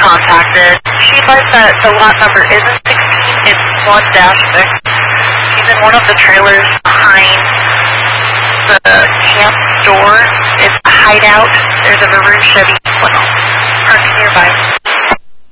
contacted. She advised that the lot number isn't 16, it's 1-6. She's in one of the trailers behind the camp store. It's a hideout. There's a maroon Chevy